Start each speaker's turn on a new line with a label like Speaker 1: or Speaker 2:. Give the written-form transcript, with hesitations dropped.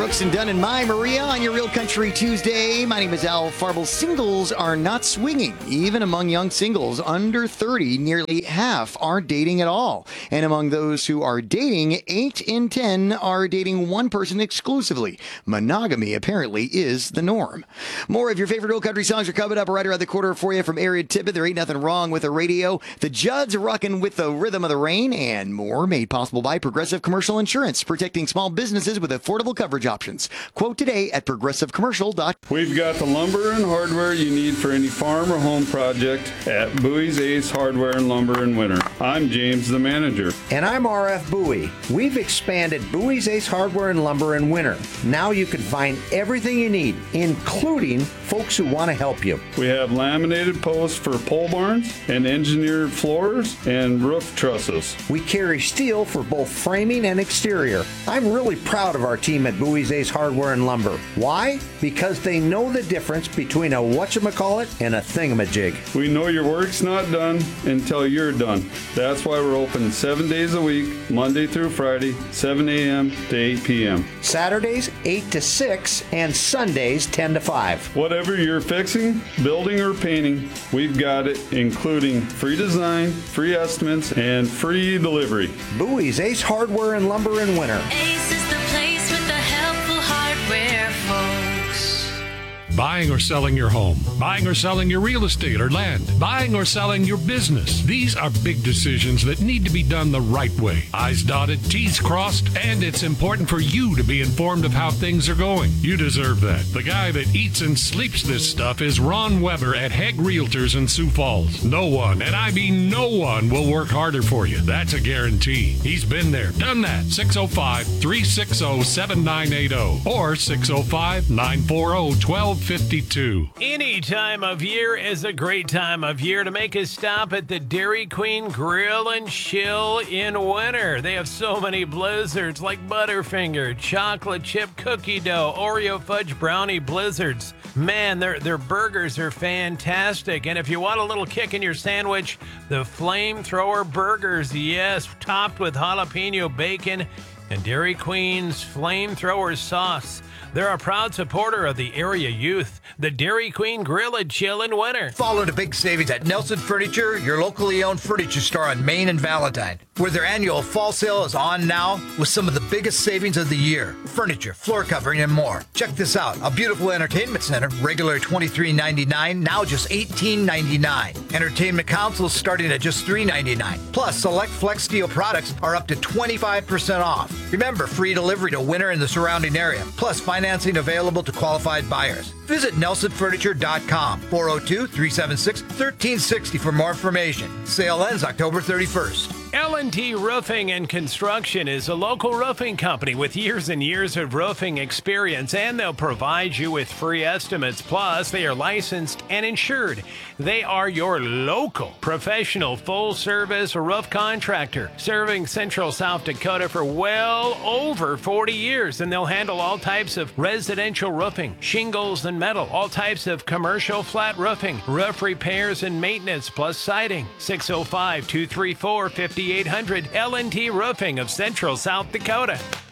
Speaker 1: Brooks and Dunn and My Maria on your Real Country Tuesday. My name is Al Farble. Singles are not swinging. Even among young singles under 30, nearly half are dating at all. And among those who are dating, 8 in 10 are dating one person exclusively. Monogamy apparently is the norm. More of your favorite Real Country songs are coming up right around the corner for you from Arian Tippett. There ain't nothing wrong with the radio. The Judds rocking with the rhythm of the rain and more, made possible by Progressive Commercial Insurance, protecting small businesses with affordable coverage options. Quote today at progressivecommercial.com.
Speaker 2: We've got the lumber and hardware you need for any farm or home project at Bowie's Ace Hardware and Lumber in Winter. I'm James, the manager.
Speaker 3: And I'm RF Bowie. We've expanded Bowie's Ace Hardware and Lumber in Winter. Now you can find everything you need, including folks who want to help you.
Speaker 2: We have laminated posts for pole barns and engineered floors and roof trusses.
Speaker 3: We carry steel for both framing and exterior. I'm really proud of our team at Bowie's Ace Hardware and Lumber. Why? Because they know the difference between a whatchamacallit and a thingamajig.
Speaker 2: We know your work's not done until you're done. That's why we're open 7 days a week, Monday through Friday, 7 a.m. to 8 p.m.
Speaker 3: Saturdays, 8 to 6, and Sundays, 10 to 5.
Speaker 2: Whatever you're fixing, building, or painting, we've got it, including free design, free estimates, and free delivery.
Speaker 3: Bowie's Ace Hardware and Lumber in Winter.
Speaker 4: Ace is the place with the helpful hardware, folks.
Speaker 5: Buying or selling your home, buying or selling your real estate or land, buying or selling your business. These are big decisions that need to be done the right way. I's dotted, T's crossed, and it's important for you to be informed of how things are going. You deserve that. The guy that eats and sleeps this stuff is Ron Weber at Hegg Realtors in Sioux Falls. No one, and I mean no one, will work harder for you. That's a guarantee. He's been there, done that. 605-360-7980 or 605-940-1252.
Speaker 6: Any time of year is a great time of year to make a stop at the Dairy Queen Grill and Chill in winter. They have so many blizzards like Butterfinger, chocolate chip cookie dough, Oreo fudge brownie blizzards. Man, their burgers are fantastic. And if you want a little kick in your sandwich, the Flamethrower burgers, yes, topped with jalapeno bacon and Dairy Queen's Flamethrower sauce. They're a proud supporter of the area youth. The Dairy Queen Grill and Chill in winter.
Speaker 7: Follow the big savings at Nelson Furniture, your locally owned furniture store on Main and Valentine, where their annual fall sale is on now with some of the biggest savings of the year. Furniture, floor covering, and more. Check this out. A beautiful entertainment center, regular $23.99, now just $18.99. Entertainment consoles starting at just $3.99. Plus, select Flex Steel products are up to 25% off. Remember, free delivery to Winter and the surrounding area. Plus, financing available to qualified buyers. Visit NelsonFurniture.com, 402-376-1360 for more information. Sale ends October 31st.
Speaker 6: L&T Roofing and Construction is a local roofing company with years and years of roofing experience, and they'll provide you with free estimates. Plus, they are licensed and insured. They are your local professional full-service roof contractor, serving Central South Dakota for well over 40 years, and they'll handle all types of residential roofing, shingles and metal, all types of commercial flat roofing, roof repairs and maintenance, plus siding. 605-234-5800, L&T Roofing of Central South Dakota.